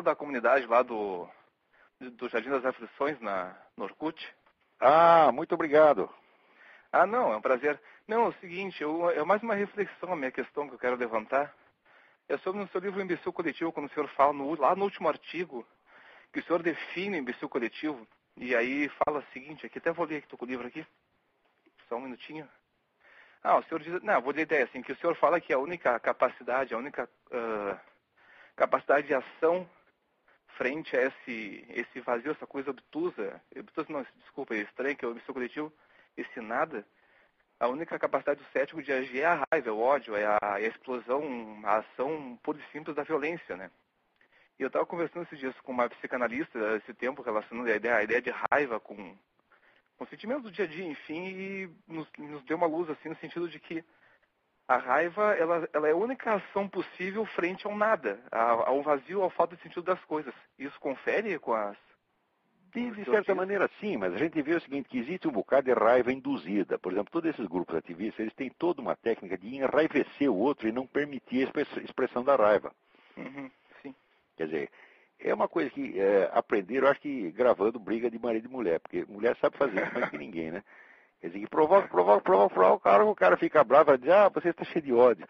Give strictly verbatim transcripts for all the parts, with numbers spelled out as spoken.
da comunidade lá do, do Jardim das Aflições, na, no Orkut. Ah, muito obrigado. Ah, não, é um prazer. Não, é o seguinte, eu, é mais uma reflexão a minha questão que eu quero levantar. É sobre no seu livro Imbecil Coletivo, quando o senhor fala, no, lá no último artigo, que o senhor define o imbecil coletivo, e aí fala o seguinte, aqui até vou ler aqui, tô com o livro aqui, só um minutinho. Ah, o senhor diz, não, vou ler a ideia assim, que o senhor fala que a única capacidade, a única uh, capacidade de ação frente a esse, esse vazio, essa coisa obtusa, obtusa não, desculpa, é estranho, que é o imbecil coletivo, esse nada, a única capacidade do cético de agir é a raiva, é o ódio, é a, é a explosão, a ação pura e simples da violência, né? E eu estava conversando esses dias com uma psicanalista, esse tempo, relacionando a ideia, a ideia de raiva com, com sentimentos do dia a dia, enfim, e nos, nos deu uma luz, assim, no sentido de que a raiva, ela, ela é a única ação possível frente ao nada, ao, ao vazio, ao falta de sentido das coisas. Isso confere com as... De, de certa maneira, sim, mas a gente vê o seguinte, que existe um bocado de raiva induzida. Por exemplo, todos esses grupos ativistas, eles têm toda uma técnica de enraivecer o outro e não permitir a expressão da raiva. Uhum, sim. Quer dizer, é uma coisa que é, aprenderam, acho que gravando briga de marido e mulher, porque mulher sabe fazer isso mais que ninguém, né? Quer dizer, que provoca, provoca, provoca, provoca, o cara, o cara fica bravo e diz, ah, você está cheio de ódio.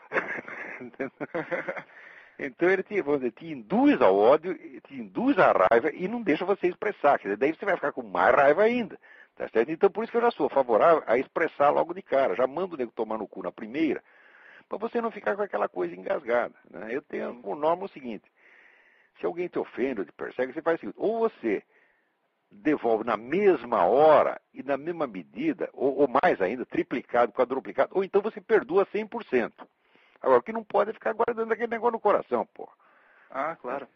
Então ele te, vamos dizer, te induz ao ódio, te induz à raiva e não deixa você expressar. Quer dizer, daí você vai ficar com mais raiva ainda. Tá certo? Então por isso que eu já sou favorável a expressar logo de cara. Já mando o nego tomar no cu na primeira, para você não ficar com aquela coisa engasgada. Né? Eu tenho como norma o seguinte, se alguém te ofende ou te persegue, você faz o seguinte, ou você devolve na mesma hora e na mesma medida, ou, ou mais ainda, triplicado, quadruplicado, ou então você perdoa cem por cento. Agora, o que não pode é ficar guardando aquele negócio no coração, pô. Ah, claro.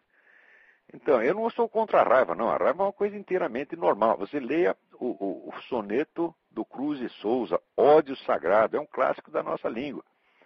Então, eu não sou contra a raiva, não. A raiva é uma coisa inteiramente normal. Você leia o, o, o soneto do Cruz e Souza, Ódio Sagrado, é um clássico da nossa língua.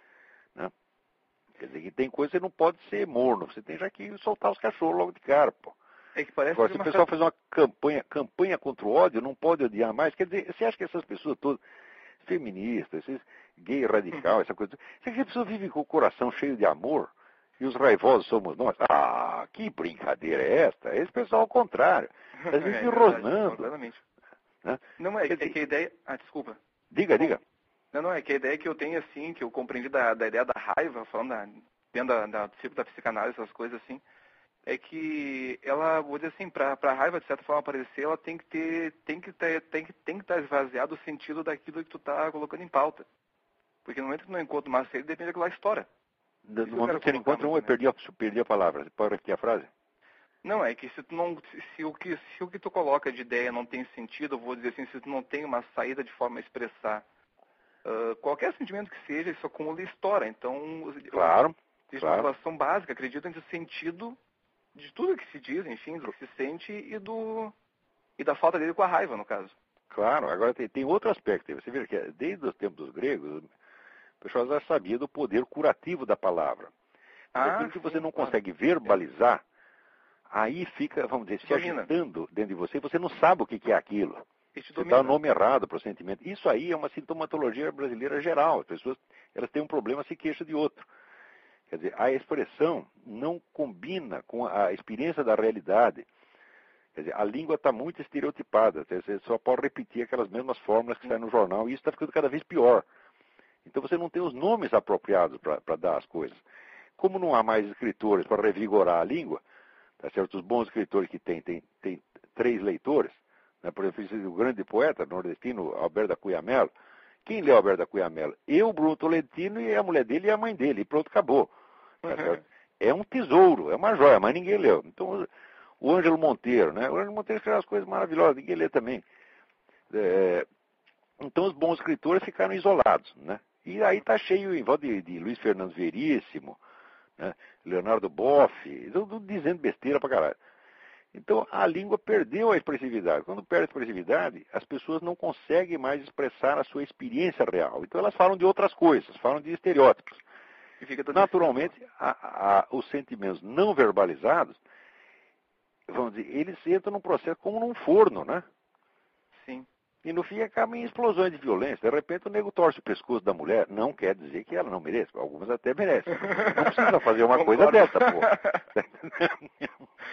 Né? Quer dizer, que tem coisa que você não pode ser morno. Você tem já que soltar os cachorros logo de cara, pô. É que parece Agora, que se o uma pessoal certa... fazer uma campanha, campanha contra o ódio, não pode odiar mais. Quer dizer, você acha que essas pessoas todas, feministas, esses gay radical, essa coisa, você acha que as pessoas vivem com o coração cheio de amor e os raivosos somos nós? Ah, que brincadeira é esta? Esse pessoal ao contrário. Às vezes é, rosnando. completamente. Né? Não, é, Quer é dizer, que a ideia... Ah, desculpa. diga, Bom, diga. não, não, é que a ideia que eu tenho, assim, que eu compreendi da, da ideia da raiva, falando da, dentro da, da, do ciclo da psicanálise, essas coisas assim, é que ela, vou dizer assim, para a raiva, de certa forma, aparecer, ela tem que ter, tem que ter, tem que, tem que estar esvaziado o sentido daquilo que tu está colocando em pauta. Porque no momento que tu não encontra uma saída, depende daquela história. No, Isso no que eu quero momento que você colocar, encontra mais um, ou eu menos. perdi a, perdi a palavra. Você pode repetir a frase? Não, é que se tu não, se, se o que, se o que tu coloca de ideia não tem sentido, eu vou dizer assim, se tu não tem uma saída de forma a expressar uh, qualquer sentimento que seja, isso acumula e estoura. Então, Claro, existe uma claro. relação básica, acredito, entre o sentido de tudo que se diz, enfim, do que se sente e do e da falta dele com a raiva, no caso. Claro, agora tem, tem outro aspecto. Você vê que desde os tempos dos gregos, o pessoal já sabia do poder curativo da palavra. Mas Ah, aquilo que você sim, não claro. consegue verbalizar, aí fica, vamos dizer, Te se domina. agitando dentro de você, você não sabe o que que é aquilo. E te Você dá o domina. nome errado para o sentimento. Isso aí é uma sintomatologia brasileira geral. As pessoas, elas têm um problema, se queixam de outro. Quer dizer, a expressão não combina com a experiência da realidade. Quer dizer, a língua está muito estereotipada. Você só pode repetir aquelas mesmas fórmulas que saem no jornal e isso está ficando cada vez pior. Então você não tem os nomes apropriados para dar as coisas. Como não há mais escritores para revigorar a língua, tá certo? Os bons escritores que tem, tem, tem três leitores, né? Por exemplo, o grande poeta nordestino Alberto da Cunha Mello. Quem leu Alberto da Cunha Mello? Eu, Bruno Tolentino, e a mulher dele e a mãe dele. E pronto, acabou. Tá certo? É um tesouro, é uma joia, mas ninguém leu. Então, o Ângelo Monteiro, né? O Ângelo Monteiro escreveu as coisas maravilhosas, ninguém lê também. É, então, os bons escritores ficaram isolados, né? E aí está cheio em volta de, de Luiz Fernando Veríssimo, né? Leonardo Boff, tudo dizendo besteira pra caralho. Então, a língua perdeu a expressividade. Quando perde a expressividade, as pessoas não conseguem mais expressar a sua experiência real. Então, elas falam de outras coisas, falam de estereótipos. Naturalmente, a, a, os sentimentos não verbalizados, vamos dizer, eles entram num processo como num forno, né? Sim. E no fim acaba em explosões de violência. De repente o nego torce o pescoço da mulher. Não quer dizer que ela não mereça. Algumas até merecem. Não precisa fazer uma coisa dessa, pô.